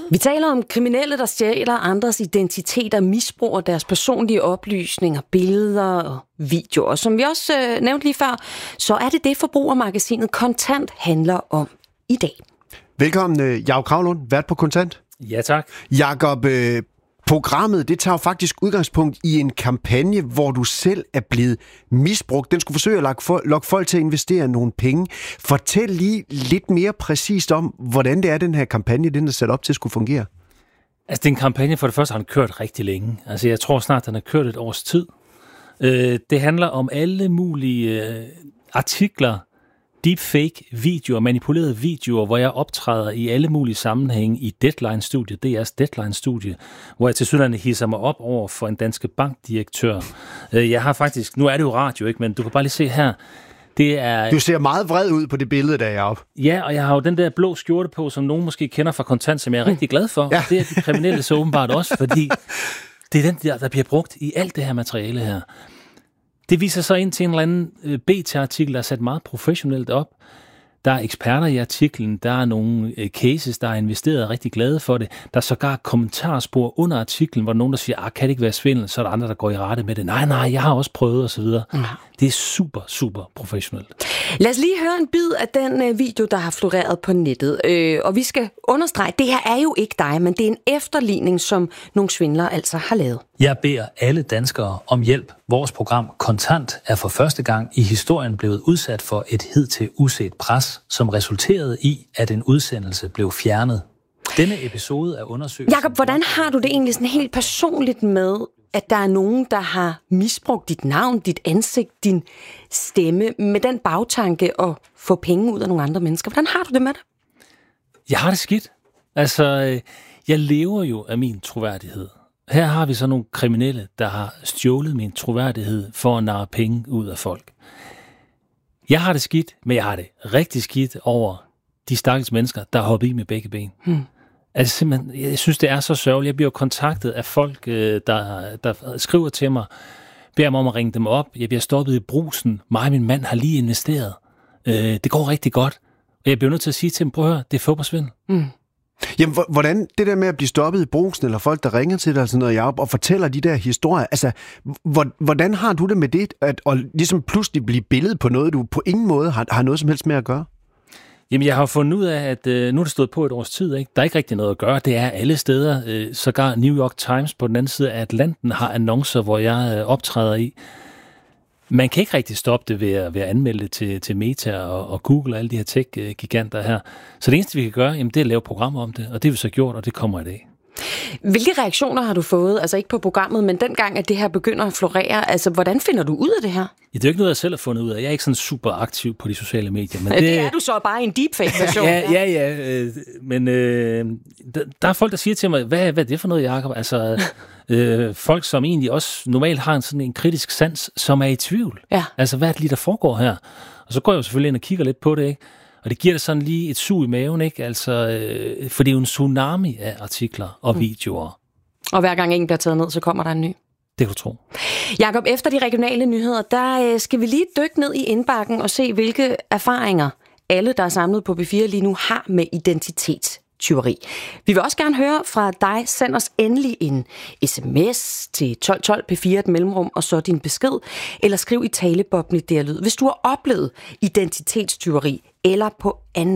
Vi taler om kriminelle, der stjæler andres identiteter, misbruger deres personlige oplysninger, billeder og videoer. Som vi også nævnte lige før, så er det Forbrugermagasinet Kontant handler om i dag. Velkommen, Jakob Kravlund, vært på Kontant. Ja, tak. Jakob, programmet det tager faktisk udgangspunkt i en kampagne, hvor du selv er blevet misbrugt. Den skulle forsøge at lokke folk til at investere nogle penge. Fortæl lige lidt mere præcist om, hvordan det er, den her kampagne, den er sat op til at skulle fungere. Altså, den kampagne, for det første har den kørt rigtig længe. Altså, jeg tror snart, den har kørt et års tid. Det handler om alle mulige artikler, deepfake videoer, manipulerede videoer, hvor jeg optræder i alle mulige sammenhænge i Deadline-studiet, DR's Deadline-studie, hvor jeg tilsyneladende hisser mig op over for en Danske Bank-direktør. Jeg har faktisk, nu er det jo radio, ikke, men du kan bare lige se her, det er... Du ser meget vred ud på det billede, der er oppe. Ja, og jeg har jo den der blå skjorte på, som nogen måske kender fra Kontant, som jeg er rigtig glad for. Ja. Det er de kriminelle så åbenbart også, fordi det er den der bliver brugt i alt det her materiale her. Det viser så ind til en eller anden BT-artikel, der er sat meget professionelt op. Der er eksperter i artiklen, der er nogle cases, der er investeret og rigtig glade for det. Der er sågar kommentarspor under artiklen, hvor nogen der siger, kan det ikke være svindel? Så er der andre, der går i rette med det. Nej, jeg har også prøvet osv. Det er super, super professionelt. Lad os lige høre en bid af den video, der har floreret på nettet. Og vi skal understrege, det her er jo ikke dig, men det er en efterligning, som nogle svindlere altså har lavet. Jeg beder alle danskere om hjælp. Vores program Kontant er for første gang i historien blevet udsat for et hidtil uset pres, som resulterede i, at en udsendelse blev fjernet. Denne episode er undersøgt... Jakob, hvordan har du det egentlig sådan helt personligt med, at der er nogen, der har misbrugt dit navn, dit ansigt, din stemme, med den bagtanke at få penge ud af nogle andre mennesker? Hvordan har du det med det? Jeg har det skidt. Altså, jeg lever jo af min troværdighed. Her har vi så nogle kriminelle, der har stjålet min troværdighed for at narre penge ud af folk. Jeg har det skidt, men jeg har det rigtig skidt over de stakkels mennesker, der har hoppet i med begge ben. Altså simpelthen, jeg synes, det er så sørgeligt. Jeg bliver kontaktet af folk, der skriver til mig, beder mig om at ringe dem op. Jeg bliver stoppet i Brugsen. Mig og min mand har lige investeret. Det går rigtig godt. Og jeg bliver nødt til at sige til dem, prøv at høre, det er fodboldsvindel. Jamen, hvordan det der med at blive stoppet i Brugsen, eller folk, der ringer til dig og sådan noget, Jacob, og fortæller de der historier, altså, hvordan har du det med det, at ligesom pludselig blive billedet på noget, du på ingen måde har noget som helst med at gøre? Jamen, jeg har fundet ud af, at nu er det stået på et års tid, ikke? Der er ikke rigtig noget at gøre. Det er alle steder. Sågar New York Times på den anden side af Atlanten har annoncer, hvor jeg optræder i. Man kan ikke rigtig stoppe det ved at anmelde det til Meta og Google og alle de her tech-giganter her. Så det eneste, vi kan gøre, jamen, det er at lave programmer om det, og det har vi så gjort, og det kommer i dag. Hvilke reaktioner har du fået, altså ikke på programmet, men dengang, at det her begynder at florere, altså hvordan finder du ud af det her? Ja, det er jo ikke noget, jeg selv har fundet ud af. Jeg er ikke sådan super aktiv på de sociale medier. Men det er du så bare i en deepfake-version. Ja. Men der er folk, der siger til mig, hvad er det for noget, Jacob? Altså, folk, som egentlig også normalt har sådan en kritisk sans, som er i tvivl. Ja. Altså, hvad er det lige, der foregår her? Og så går jeg jo selvfølgelig ind og kigger lidt på det, ikke? Og det giver det sådan lige et sug i maven, ikke? Altså, for det er jo en tsunami af artikler og videoer. Og hver gang en bliver taget ned, så kommer der en ny. Det kan du tro. Jakob, efter de regionale nyheder, der skal vi lige dykke ned i indbakken og se, hvilke erfaringer alle, der er samlet på B4 lige nu, har med identitetstyveri. Vi vil også gerne høre fra dig. Send os endelig en sms til 1212 P4 et mellemrum, og så din besked, eller skriv i taleboblen i DR Lyd, hvis du har oplevet identitetstyveri eller på anden